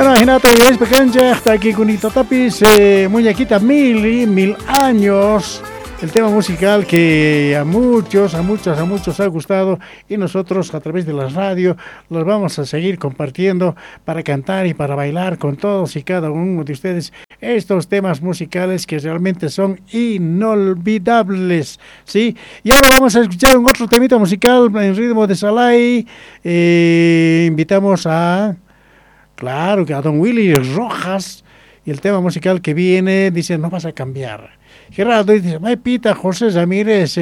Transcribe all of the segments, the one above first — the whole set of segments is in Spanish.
Bueno, Hinata y es pequeña, está aquí con Ito Tapis, muñequita mil años. El tema musical que a muchos ha gustado, y nosotros a través de la radio los vamos a seguir compartiendo para cantar y para bailar con todos y cada uno de ustedes estos temas musicales que realmente son inolvidables, ¿sí? Y ahora vamos a escuchar un otro temita musical en ritmo de Salai. Invitamos a Don Willy Rojas, y el tema musical que viene dice No vas a cambiar. Gerardo dice, may pita José Ramírez,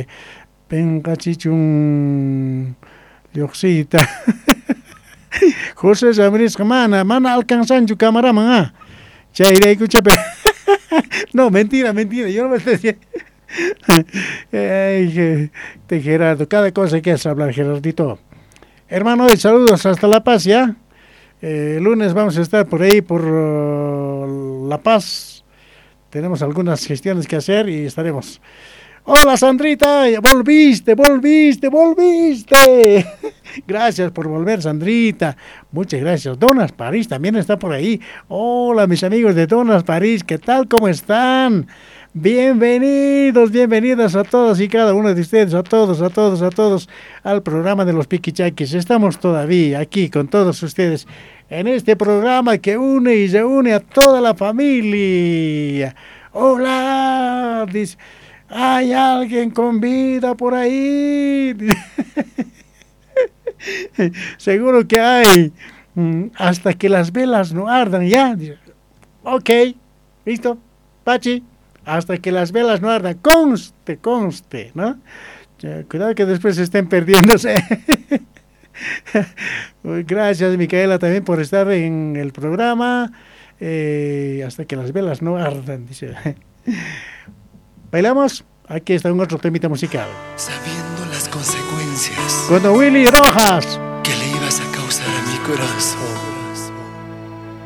pencachichun, yoxita. José Ramírez, mana alcanzan tu cámara, manga. Chaire, escucha, no, mentira, yo no me estoy diciendo. Gerardo, cada cosa que es hablar, Gerardito. Hermano, saludos hasta La Paz, ¿ya? El lunes vamos a estar por ahí, por La Paz. Tenemos algunas gestiones que hacer y estaremos. Hola Sandrita, volviste. Gracias por volver, Sandrita. Muchas gracias. Donas París también está por ahí. Hola mis amigos de Donas París, ¿qué tal? ¿Cómo están? Bienvenidos a todos y cada uno de ustedes, a todos al programa de los Piquichaquis. Estamos todavía aquí con todos ustedes en este programa que une y reúne a toda la familia. Hola, dice, ¿hay alguien con vida por ahí? Seguro que hay. Hasta que las velas no ardan, ya. Ok, listo, Pachi. Hasta que las velas no ardan, conste, ¿no? Cuidado que después se estén perdiéndose. Gracias, Micaela, también por estar en el programa. Hasta que las velas no ardan, dice. ¿Bailamos? Aquí está un otro temita musical. Sabiendo las consecuencias Con Willy Rojas. que le ibas a causar a mi corazón.